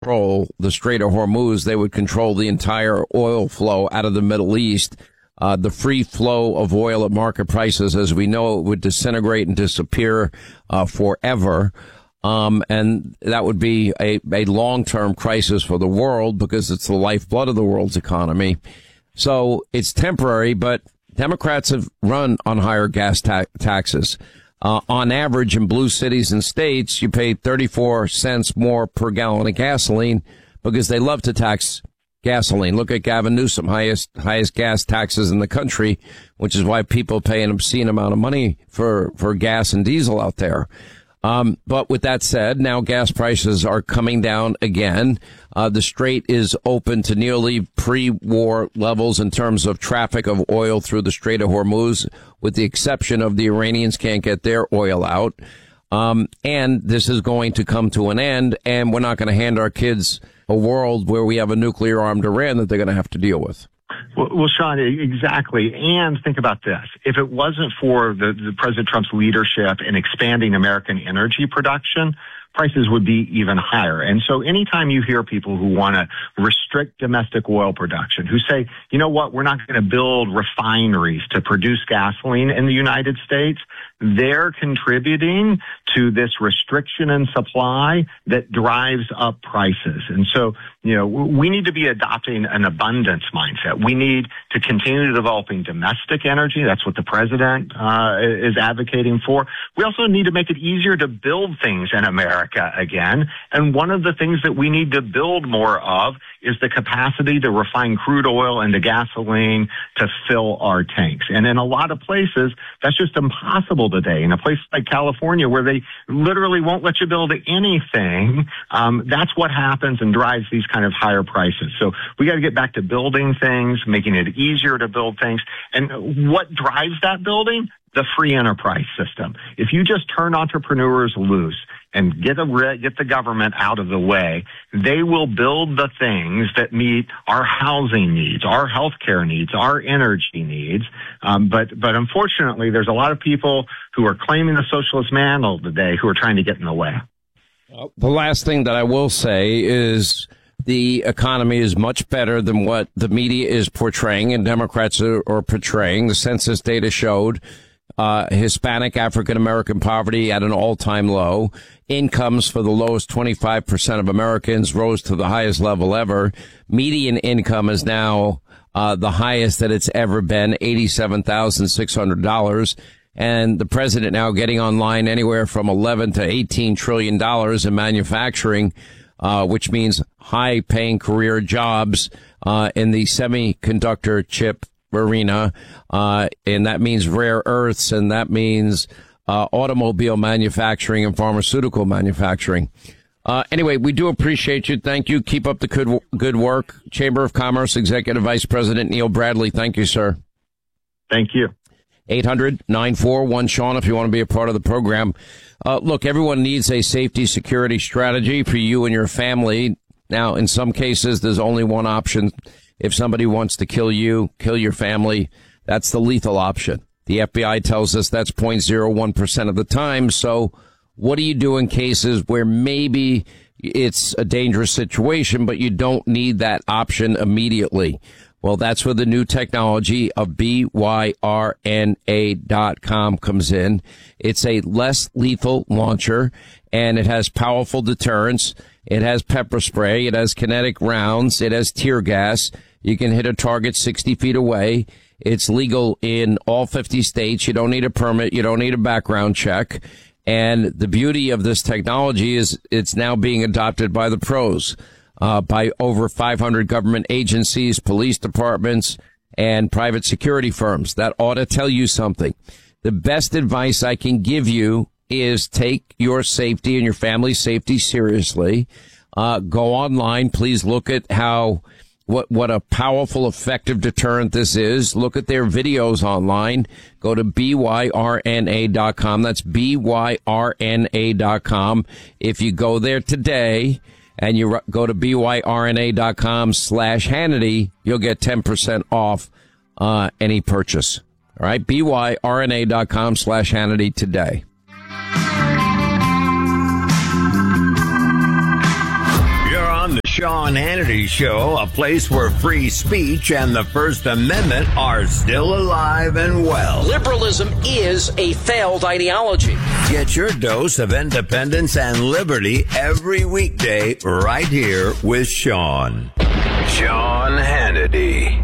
control the Strait of Hormuz, they would control the entire oil flow out of the Middle East. The free flow of oil at market prices, as we know, it would disintegrate and disappear forever. And that would be a long-term crisis for the world because it's the lifeblood of the world's economy. So it's temporary, but Democrats have run on higher gas taxes. On average, in blue cities and states, you pay 34 cents more per gallon of gasoline because they love to tax gasoline. Look at Gavin Newsom, highest gas taxes in the country, which is why people pay an obscene amount of money for gas and diesel out there. But with that said, now gas prices are coming down again. The Strait is open to nearly pre-war levels in terms of traffic of oil through the Strait of Hormuz, with the exception of the Iranians can't get their oil out. And this is going to come to an end, and we're not going to hand our kids a world where we have a nuclear-armed Iran that they're going to have to deal with. Well, Sean, exactly. And think about this. If it wasn't for the President Trump's leadership in expanding American energy production, prices would be even higher. And so anytime you hear people who want to restrict domestic oil production, who say, you know what, we're not going to build refineries to produce gasoline in the United States, they're contributing to this restriction in supply that drives up prices. And so, you know, we need to be adopting an abundance mindset. We need to continue developing domestic energy. That's what the president is advocating for. We also need to make it easier to build things in America again. And one of the things that we need to build more of is the capacity to refine crude oil into gasoline to fill our tanks. And in a lot of places, that's just impossible today. In a place like California, where they literally won't let you build anything, that's what happens and drives these kind of higher prices. So we got to get back to building things, making it easier to build things. And what drives that building? The free enterprise system. If you just turn entrepreneurs loose and get the government out of the way, they will build the things that meet our housing needs, our healthcare needs, our energy needs. But unfortunately, there's a lot of people who are claiming the socialist mantle today who are trying to get in the way. The last thing that I will say is the economy is much better than what the media is portraying and Democrats are portraying. The census data showed Hispanic African-American poverty at an all-time low. Incomes for the lowest 25% of Americans rose to the highest level ever. Median income is now the highest that it's ever been, $87,600. And the president now getting online anywhere from 11 to $18 trillion in manufacturing, which means high-paying career jobs in the semiconductor chip arena, and that means rare earths, and that means automobile manufacturing and pharmaceutical manufacturing. Anyway, we do appreciate you. Thank you. Keep up the good work. Chamber of Commerce Executive Vice President Neil Bradley. Thank you, sir. Thank you. 800-941-SEAN if you want to be a part of the program. Look, everyone needs a safety security strategy for you and your family. Now, in some cases, there's only one option. If somebody wants to kill you, kill your family, that's the lethal option. The FBI tells us that's 0.01% of the time. So what do you do in cases where maybe it's a dangerous situation, but you don't need that option immediately? Well, that's where the new technology of BYRNA.com comes in. It's a less lethal launcher, and it has powerful deterrence. It has pepper spray. It has kinetic rounds. It has tear gas. You can hit a target 60 feet away. It's legal in all 50 states. You don't need a permit. You don't need a background check. And the beauty of this technology is it's now being adopted by the pros, by over 500 government agencies, police departments, and private security firms. That ought to tell you something. The best advice I can give you is take your safety and your family's safety seriously. Go online. Please look at what a powerful, effective deterrent this is. Look at their videos online. Go to BYRNA.com. That's BYRNA.com. If you go there today and you go to BYRNA.com/Hannity, you'll get 10% off any purchase. All right, BYRNA.com/Hannity today. Sean Hannity Show, a place where free speech and the First Amendment are still alive and well. Liberalism is a failed ideology. Get your dose of independence and liberty every weekday right here with Sean. Sean Hannity.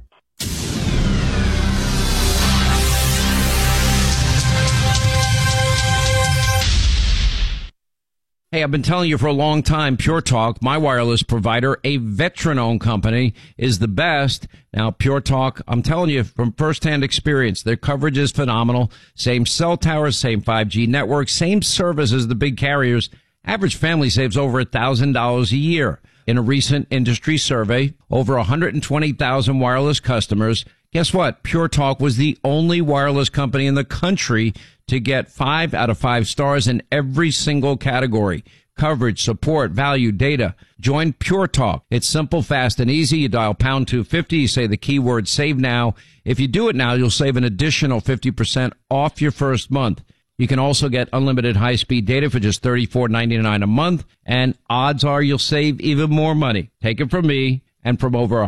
Hey, I've been telling you for a long time, Pure Talk, my wireless provider, a veteran-owned company, is the best. Now, Pure Talk, I'm telling you from firsthand experience, their coverage is phenomenal. Same cell towers, same 5G network, same service as the big carriers. Average family saves over $1,000 a year. In a recent industry survey, over 120,000 wireless customers. Guess what? Pure Talk was the only wireless company in the country to get 5 out of 5 stars in every single category. Coverage, support, value, data. Join Pure Talk. It's simple, fast, and easy. You dial pound 250. You say the keyword save now. If you do it now, you'll save an additional 50% off your first month. You can also get unlimited high-speed data for just $34.99 a month. And odds are you'll save even more money. Take it from me and from over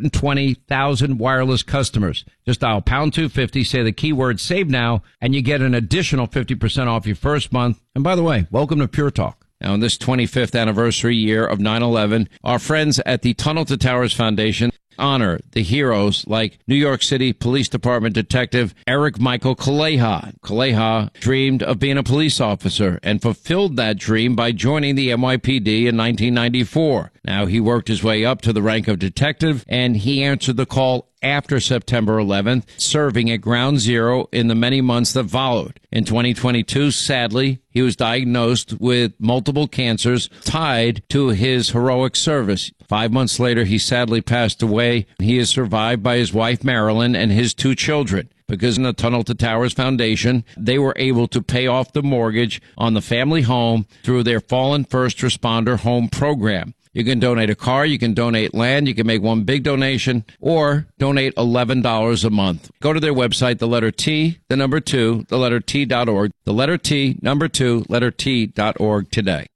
120,000 wireless customers. Just dial pound 250, say the keyword save now, and you get an additional 50% off your first month. And by the way, welcome to Pure Talk. Now, in this 25th anniversary year of 9/11, our friends at the Tunnel to Towers Foundation honor the heroes like New York City Police Department Detective Eric Michael Kaleha. Kaleha dreamed of being a police officer and fulfilled that dream by joining the NYPD in 1994. Now, he worked his way up to the rank of detective, and he answered the call after September 11th, serving at Ground Zero in the many months that followed. In 2022, sadly, he was diagnosed with multiple cancers tied to his heroic service. 5 months later, he sadly passed away. He is survived by his wife, Marilyn, and his 2 children. Because in the Tunnel to Towers Foundation, they were able to pay off the mortgage on the family home through their Fallen First Responder Home Program. You can donate a car, you can donate land, you can make one big donation, or donate $11 a month. Go to their website, the letter T, the number 2, the letter T.org, the letter T, number 2, letter T.org today.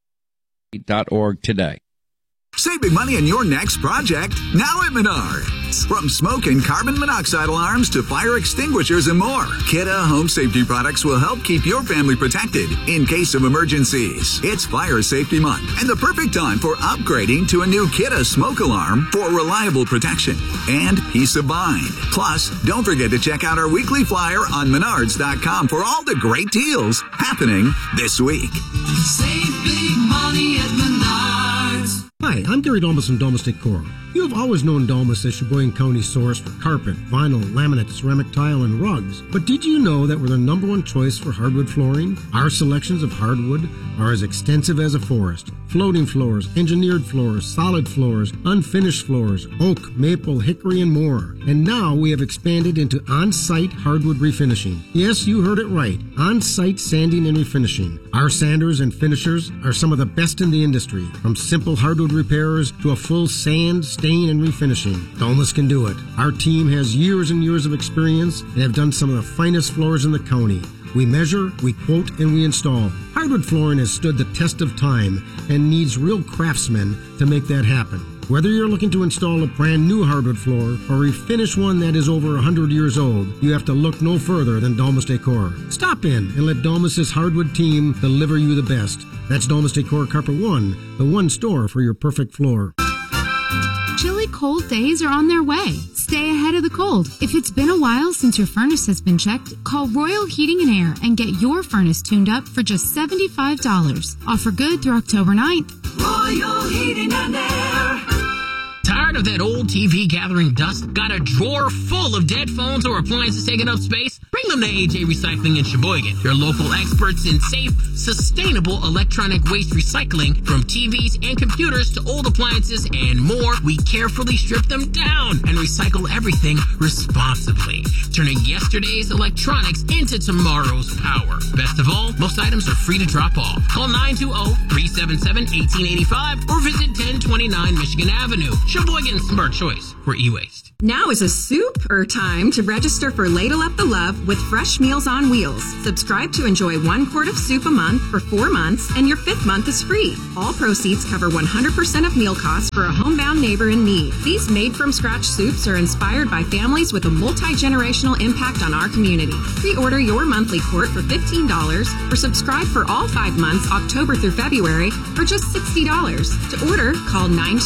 .org today. Save big money on your next project now at Menards. From smoke and carbon monoxide alarms to fire extinguishers and more, Kidde Home Safety products will help keep your family protected in case of emergencies. It's Fire Safety Month and the perfect time for upgrading to a new Kidde smoke alarm for reliable protection and peace of mind. Plus, don't forget to check out our weekly flyer on Menards.com for all the great deals happening this week. Save big money at Menards. Hi, I'm Gary Domus from Domus Decor. You have always known Domus as Sheboygan County's source for carpet, vinyl, laminate, ceramic tile, and rugs. But did you know that we're the #1 choice for hardwood flooring? Our selections of hardwood are as extensive as a forest. Floating floors, engineered floors, solid floors, unfinished floors, oak, maple, hickory, and more. And now we have expanded into on-site hardwood refinishing. Yes, you heard it right. On-site sanding and refinishing. Our sanders and finishers are some of the best in the industry. From simple hardwood repairers to a full sand, stain, and refinishing. Domus can do it. Our team has years and years of experience and have done some of the finest floors in the county. We measure, we quote, and we install. Hardwood flooring has stood the test of time and needs real craftsmen to make that happen. Whether you're looking to install a brand new hardwood floor or refinish one that is over 100 years old, you have to look no further than Domus Decor. Stop in and let Domus's hardwood team deliver you the best. That's Domus Decor Carpet One, the one store for your perfect floor. Chilly cold days are on their way. Stay ahead of the cold. If it's been a while since your furnace has been checked, call Royal Heating and Air and get your furnace tuned up for just $75. Offer good through October 9th. Royal Heating and Air. Tired of that old TV gathering dust? Got a drawer full of dead phones or appliances taking up space? Bring them to AJ Recycling in Sheboygan. Your local experts in safe, sustainable electronic waste recycling. From TVs and computers to old appliances and more, we carefully strip them down and recycle everything responsibly, turning yesterday's electronics into tomorrow's power. Best of all, most items are free to drop off. Call 920-377-1885 or visit 1029 Michigan Avenue. Sheboygan's smart choice for e-waste. Now is a super time to register for Ladle Up the Love with Fresh Meals on Wheels. Subscribe to enjoy 1 quart of soup a month for 4 months, and your 5th month is free. All proceeds cover 100% of meal costs for a homebound neighbor in need. These made-from-scratch soups are inspired by families with a multi-generational impact on our community. Pre-order your monthly quart for $15 or subscribe for all 5 months, October through February, for just $60. To order, call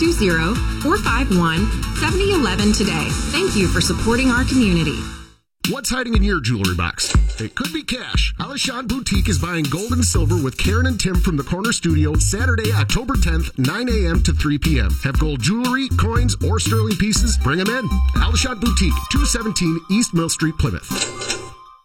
920-451-7011 today. Thank you for supporting our community. What's hiding in your jewelry box? It could be cash. Alishon Boutique is buying gold and silver with Karen and Tim from the Corner Studio Saturday, October 10th, 9 a.m. to 3 p.m. Have gold jewelry, coins, or sterling pieces? Bring them in. Alishon Boutique, 217 East Mill Street, Plymouth.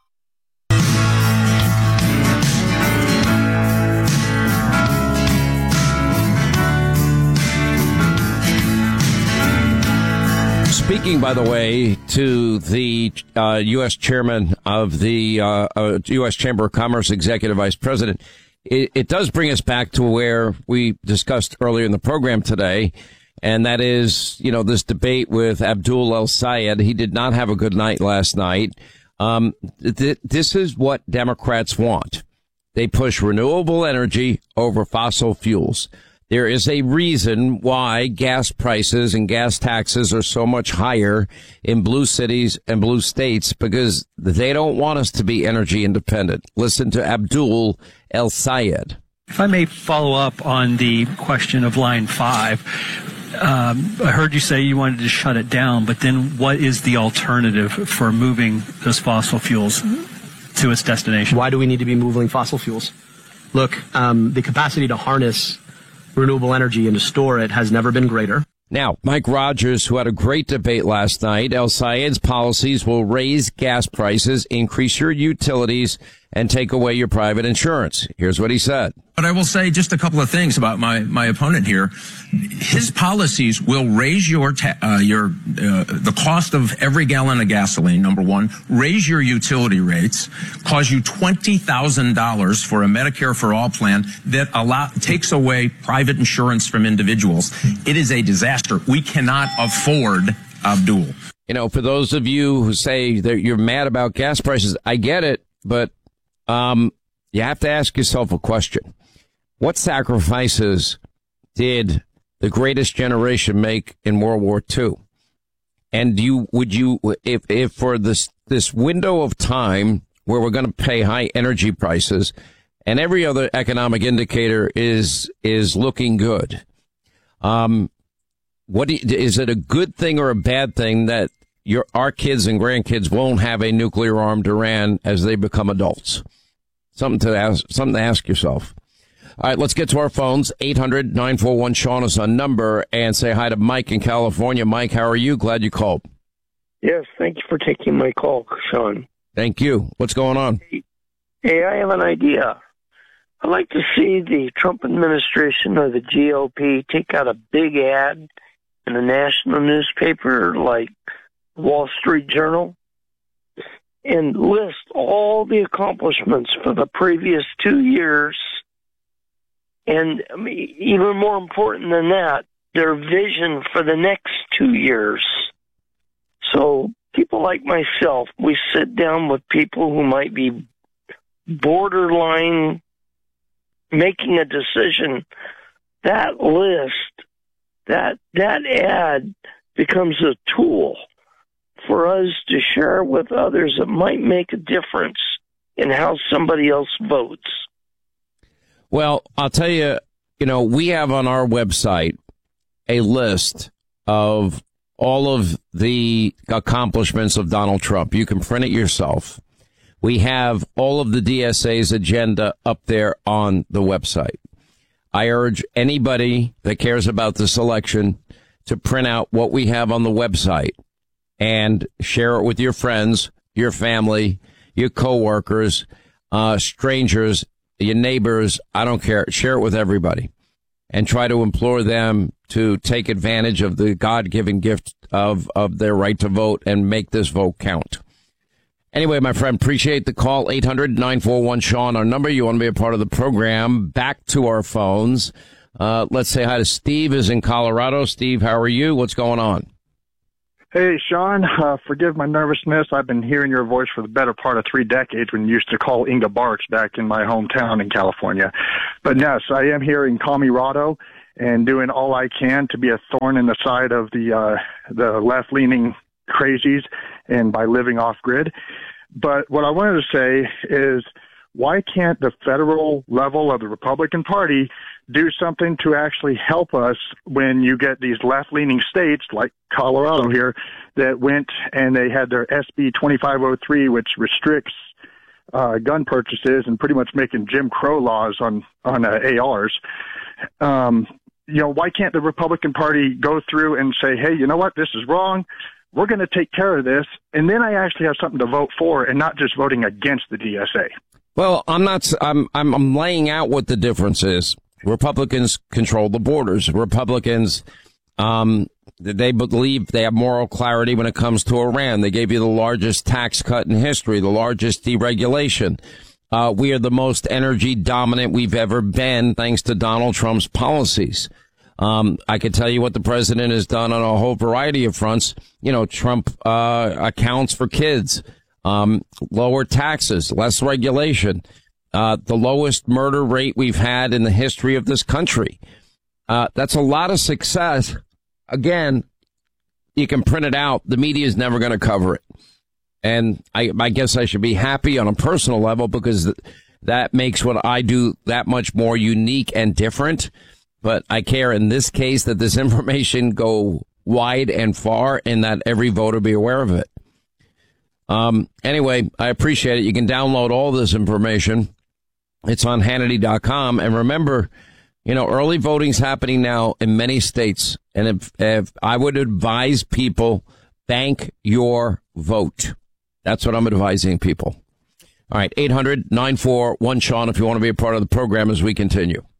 Speaking, by the way, to the U.S. chairman of the U.S. Chamber of Commerce, Executive Vice President, it does bring us back to where we discussed earlier in the program today, and that is, this debate with Abdul El-Sayed. He did not have a good night last night. This is what Democrats want. They push renewable energy over fossil fuels. There is a reason why gas prices and gas taxes are so much higher in blue cities and blue states, because they don't want us to be energy independent. Listen to Abdul El-Sayed. If I may follow up on the question of Line 5, I heard you say you wanted to shut it down, but then what is the alternative for moving those fossil fuels to its destination? Why do we need to be moving fossil fuels? Look, the capacity to harness renewable energy and to store it has never been greater. Now, Mike Rogers, who had a great debate last night, El-Sayed's policies will raise gas prices, increase your utilities, and take away your private insurance. Here's what he said. But I will say just a couple of things about my opponent here. His policies will raise the cost of every gallon of gasoline, number one, raise your utility rates, cause you $20,000 for a Medicare for All plan that takes away private insurance from individuals. It is a disaster. We cannot afford Abdul. For those of you who say that you're mad about gas prices, I get it, but you have to ask yourself a question. What sacrifices did the greatest generation make in World War II? And would you, if for this window of time where we're going to pay high energy prices and every other economic indicator is looking good, is it a good thing or a bad thing that our kids and grandkids won't have a nuclear armed Iran as they become adults? Something to ask yourself. All right, let's get to our phones. 800-941-SEAN is our number, and say hi to Mike in California. Mike, how are you? Glad you called. Yes, thank you for taking my call, Sean. Thank you. What's going on? Hey, I have an idea. I'd like to see the Trump administration or the GOP take out a big ad in a national newspaper like Wall Street Journal and list all the accomplishments for the previous 2 years. And even more important than that, their vision for the next 2 years. So people like myself, we sit down with people who might be borderline making a decision. That list, that ad becomes a tool for us to share with others that might make a difference in how somebody else votes. Well, I'll tell you, we have on our website a list of all of the accomplishments of Donald Trump. You can print it yourself. We have all of the DSA's agenda up there on the website. I urge anybody that cares about this election to print out what we have on the website and share it with your friends, your family, your coworkers, strangers, your neighbors. I don't care. Share it with everybody and try to implore them to take advantage of the God-given gift of their right to vote and make this vote count. Anyway, my friend, appreciate the call. 800-941-SEAN, our number. You want to be a part of the program. Back to our phones. Let's say hi to Steve is in Colorado. Steve, how are you? What's going on? Hey, Sean, forgive my nervousness. I've been hearing your voice for the better part of 3 decades when you used to call Inga Barks back in my hometown in California. But yes, I am here in Camirado and doing all I can to be a thorn in the side of the left-leaning crazies and by living off-grid. But what I wanted to say is, why can't the federal level of the Republican Party do something to actually help us when you get these left-leaning states like Colorado here that went and they had their SB 2503, which restricts gun purchases and pretty much making Jim Crow laws on ARs. Why can't the Republican Party go through and say, hey, you know what, this is wrong. We're going to take care of this. And then I actually have something to vote for and not just voting against the DSA. Well, I'm laying out what the difference is. Republicans control the borders. Republicans, they believe they have moral clarity when it comes to Iran. They gave you the largest tax cut in history, the largest deregulation. We are the most energy dominant we've ever been, thanks to Donald Trump's policies. I could tell you what the president has done on a whole variety of fronts. Trump accounts for kids, lower taxes, less regulation, the lowest murder rate we've had in the history of this country. That's a lot of success. Again, you can print it out. The media is never going to cover it. And I guess I should be happy on a personal level because that makes what I do that much more unique and different. But I care in this case that this information go wide and far and that every voter be aware of it. Anyway, I appreciate it. You can download all this information. It's on Hannity.com. And remember, early voting's happening now in many states. And if I would advise people, bank your vote. That's what I'm advising people. All right, 800-941-SEAN if you want to be a part of the program as we continue.